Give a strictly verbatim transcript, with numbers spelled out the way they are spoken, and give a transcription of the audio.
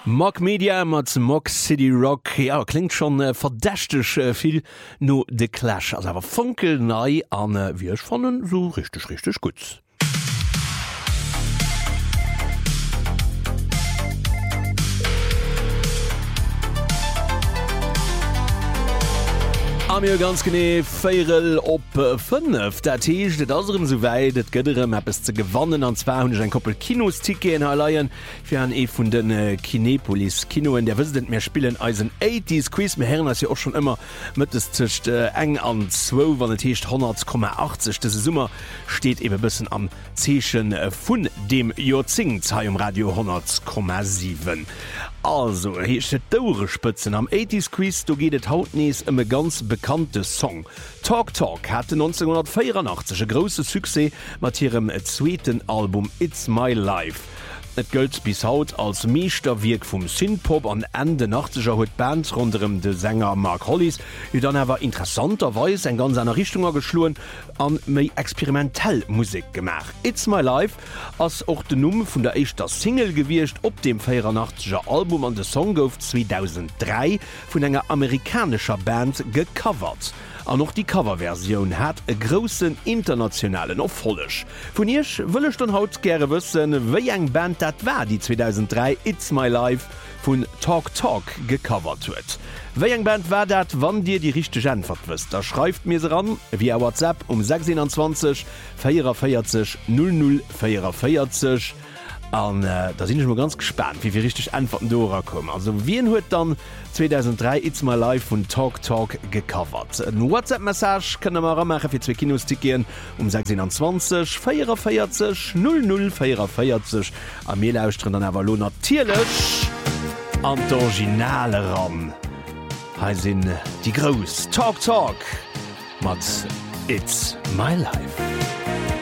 Mock Media mat Mock City Rock ja klingt schon äh, verdächtech äh, viel no de Clash as awer funkel nei an äh, wiech fannnen so richtig richtig gut. Am mir ganz gene Féel op fünf dat Teech dat asrem soweit et gëtterem App es ze gewannen an zwei hun ein Koppel Kinostike en Haleiien fir an e vun den äh, Kinepolis Kinoen der wësset mehr spielen als een achtziger Quiz me herren as ja auch schon immer mit es zcht äh, eng an zwo wann et Techt hundert Komma achtzig de Summer steht ewe bisssen am Zeechen äh, vun dem Jozing Zei um Radio hundert Komma sieben. Also hechte doure Spëtzen am achtziger Quiz du gehtt haut nees ëmme ganz bekannte Song. Talk Talk hatte neunzehnhundertvierundachtzig e grosse Suse mat hirem zweeten Album It's My Life. Et gëlt bis haut als Meesterwirk vum Synthpop an Ende achtziger huet Band runm de Sänger Mark Hollis, wie dann erwer interessanterweis en ganz einer Richtunger geschloen an méi experimentell Musik gemach. It's My Life ass och de Numm vun der eischter Single gewircht op dem vierundachtziger Album an de Song gouf zweitausenddrei vun enger amerikanischer Band gecovert. An noch die Coverversion hat e großen internationalen Erfolg. Von ihr will ich dann haut gerne wissen, wie eng Band dat war, die zweitausenddrei It's My Life von Talk Talk gecovert wird. Wie eng Band war dat, wann dir die richtige Antwort wisst? Da schreibt mir sie ran via WhatsApp um sechs zwei vier vier null null vier vier. Und, äh, da sind ich mal ganz gespannt, wie wir richtig Antworten durchkommen. Also, wen hat dann zweitausenddrei It's My Life von Talk Talk gecovert? Ein WhatsApp-Message können wir machen für zwei Kinostickien um sechs zwei vier vier null null vier vier. Am Mail lauschen dann aber natürlich an die Originale ran. Hier sind die Groß Talk Talk mit It's My Life.